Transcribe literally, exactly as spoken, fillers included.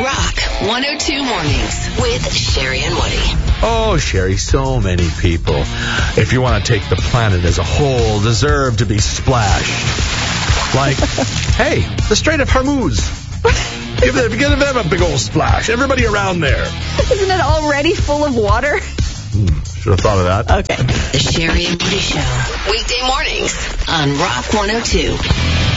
Rock one oh two Mornings with Sherry and Woody. Oh, Sherry, so many people, if you want to take the planet as a whole, deserve to be splashed. Like, hey, the Strait of Hormuz. Give them, give them a big old splash. Everybody around there. Isn't it already full of water? Hmm, should have thought of that. Okay. The Sherry and Woody Show. Weekday mornings on Rock one oh two.